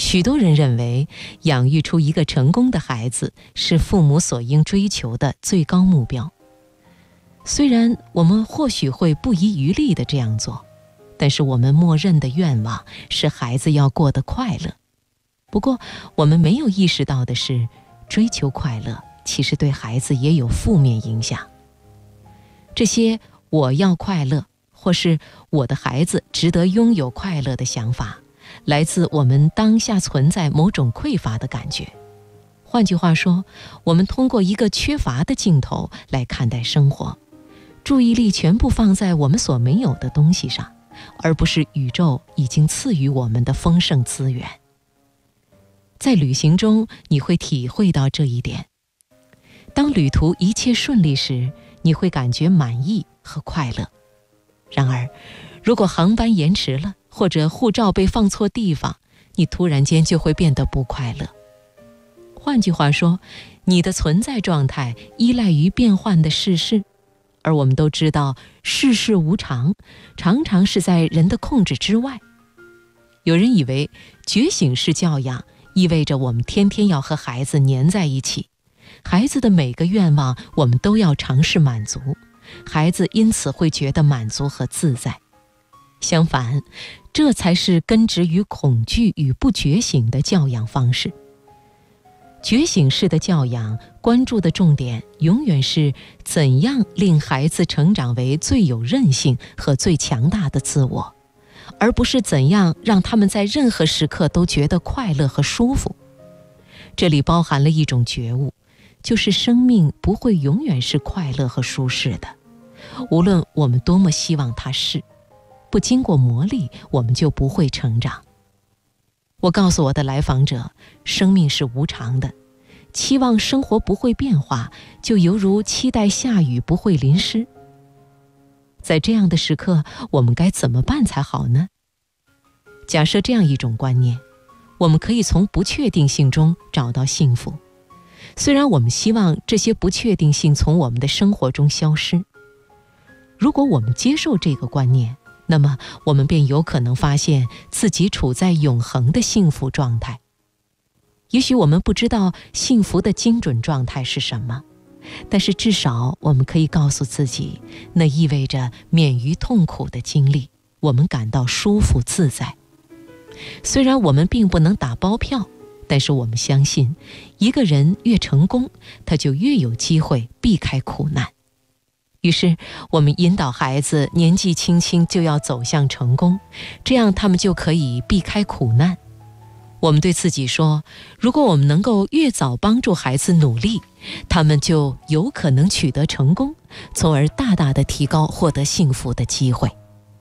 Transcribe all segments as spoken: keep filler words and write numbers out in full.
许多人认为，养育出一个成功的孩子是父母所应追求的最高目标。虽然我们或许会不遗余力地这样做，但是我们默认的愿望是孩子要过得快乐。不过，我们没有意识到的是，追求快乐其实对孩子也有负面影响。这些我要快乐，或是我的孩子值得拥有快乐的想法，来自我们当下存在某种匮乏的感觉。换句话说，我们通过一个缺乏的镜头来看待生活，注意力全部放在我们所没有的东西上，而不是宇宙已经赐予我们的丰盛资源。在旅行中，你会体会到这一点。当旅途一切顺利时，你会感觉满意和快乐。然而，如果航班延迟了，或者护照被放错地方，你突然间就会变得不快乐。换句话说，你的存在状态依赖于变幻的世事，而我们都知道世事无常，常常是在人的控制之外。有人以为觉醒式教养意味着我们天天要和孩子黏在一起，孩子的每个愿望我们都要尝试满足，孩子因此会觉得满足和自在。相反，这才是根植于恐惧与不觉醒的教养方式。觉醒式的教养关注的重点永远是怎样令孩子成长为最有韧性和最强大的自我，而不是怎样让他们在任何时刻都觉得快乐和舒服。这里包含了一种觉悟，就是生命不会永远是快乐和舒适的，无论我们多么希望它是。不经过磨砺，我们就不会成长。我告诉我的来访者，生命是无常的，期望生活不会变化，就犹如期待下雨不会淋湿。在这样的时刻，我们该怎么办才好呢？假设这样一种观念，我们可以从不确定性中找到幸福。虽然我们希望这些不确定性从我们的生活中消失，如果我们接受这个观念，那么我们便有可能发现自己处在永恒的幸福状态。也许我们不知道幸福的精准状态是什么，但是至少我们可以告诉自己，那意味着免于痛苦的经历，我们感到舒服自在。虽然我们并不能打包票，但是我们相信，一个人越成功，他就越有机会避开苦难。于是我们引导孩子年纪轻轻就要走向成功，这样他们就可以避开苦难。我们对自己说，如果我们能够越早帮助孩子努力，他们就有可能取得成功，从而大大地提高获得幸福的机会。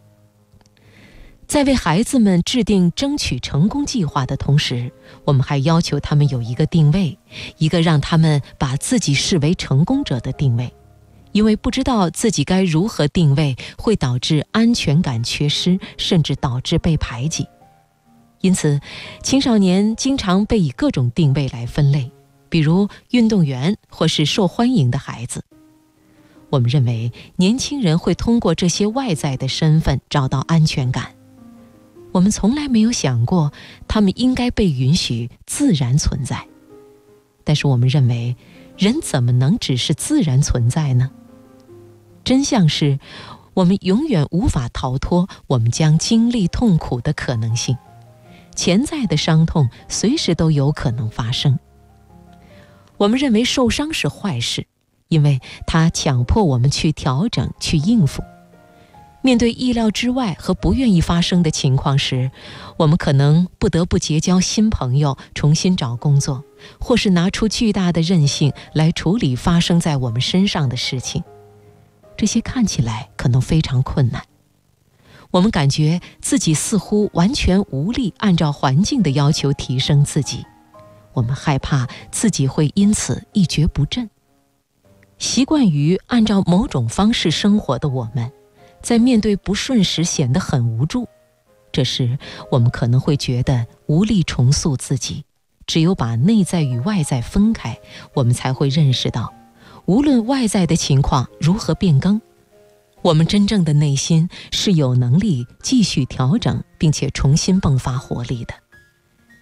在为孩子们制定争取成功计划的同时，我们还要求他们有一个定位，一个让他们把自己视为成功者的定位。因为不知道自己该如何定位，会导致安全感缺失，甚至导致被排挤。因此，青少年经常被以各种定位来分类，比如运动员或是受欢迎的孩子。我们认为，年轻人会通过这些外在的身份找到安全感。我们从来没有想过，他们应该被允许自然存在。但是我们认为，人怎么能只是自然存在呢？真相是，我们永远无法逃脱我们将经历痛苦的可能性，潜在的伤痛随时都有可能发生。我们认为受伤是坏事，因为它强迫我们去调整、去应付。面对意料之外和不愿意发生的情况时，我们可能不得不结交新朋友，重新找工作，或是拿出巨大的韧性来处理发生在我们身上的事情。这些看起来可能非常困难。我们感觉自己似乎完全无力按照环境的要求提升自己，我们害怕自己会因此一蹶不振。习惯于按照某种方式生活的我们，在面对不顺时显得很无助。这时我们可能会觉得无力重塑自己，只有把内在与外在分开，我们才会认识到，无论外在的情况如何变更，我们真正的内心是有能力继续调整并且重新迸发活力的。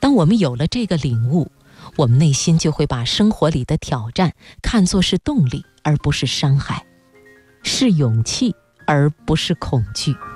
当我们有了这个领悟，我们内心就会把生活里的挑战看作是动力，而不是伤害，是勇气，而不是恐惧。